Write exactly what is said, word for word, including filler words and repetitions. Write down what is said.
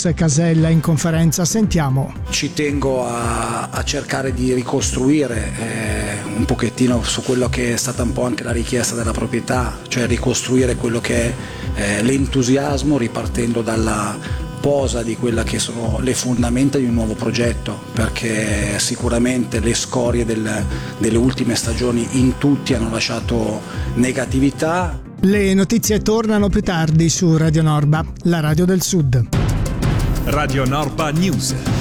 Alex Casella in conferenza, sentiamo. Ci tengo a, a cercare di ricostruire eh, un pochettino su quello che è stata un po' anche la richiesta della proprietà, cioè ricostruire quello che è eh, l'entusiasmo ripartendo dalla posa di quella che sono le fondamenta di un nuovo progetto, perché sicuramente le scorie del, delle ultime stagioni in tutti hanno lasciato negatività. Le notizie tornano più tardi su Radio Norba, la radio del Sud. Radio Norba News.